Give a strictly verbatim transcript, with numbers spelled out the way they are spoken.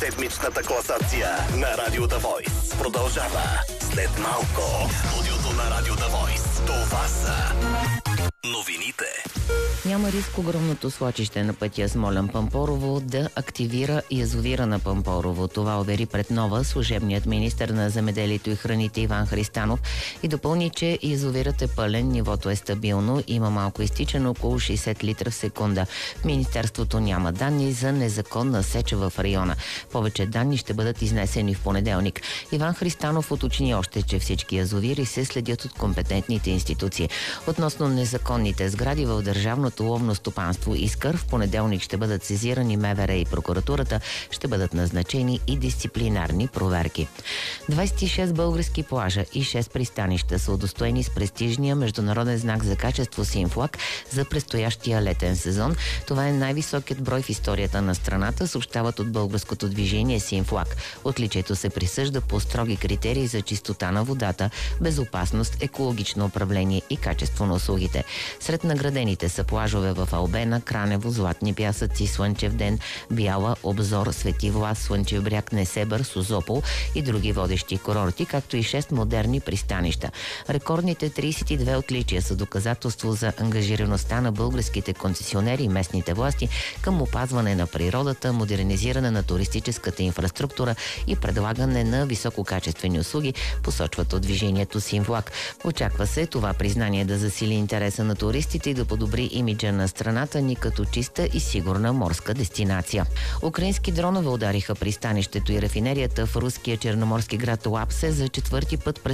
Седмичната класация на Радио The Voice продължава след малко. Студиото на Радио The Voice. Това са новините. Няма риск огромното свлачище на пътя Смолян-Пампорово да активира язовира на Пампорово. Това увери пред Нова служебният министър на земеделието и храните Иван Христанов и допълни, че язовирът е пълен, нивото е стабилно, има малко изтичане, около шейсет литра в секунда. В министерството няма данни за незаконна сеча в района. Повече данни ще бъдат изнесени в понеделник. Иван Христанов уточни още, че всички язовири се следят от компетентните институции. Относно незаконните сгради в държавното ловно стопанство Искър, в понеделник ще бъдат сезирани МВР и прокуратурата, ще бъдат назначени и дисциплинарни проверки. двадесет и шест български плажа и шест пристанища са удостоени с престижния международен знак за качество Синфлаг за предстоящия летен сезон. Това е най-високият брой в историята на страната, съобщават от българското движение Синфлаг. Отличието се присъжда по строги критерии за чистота на водата, безопасност, екологично управление и качество на услугите. Сред наградените са плажове в Албена, Кранево, Златни пясъци, Слънчев ден, Бяла, Обзор, Свети Влас, Слънчев бряг, Несебър, Созопол и други водещи курорти, както и шест модерни пристанища. Рекордните тридесет и две отличия са доказателство за ангажираността на българските концесионери и местните власти към опазване на природата, модернизиране на туристическата инфраструктура и предлагане на висококачествени услуги, посочват от движението Синфлаг. Очаква се това признание да засили интереса на туристите и да подобри имиджа на страната ни като чиста и сигурна морска дестинация. Украински дронове удариха пристанището и рафинерията в руския черноморски град Туапсе за четвърти път през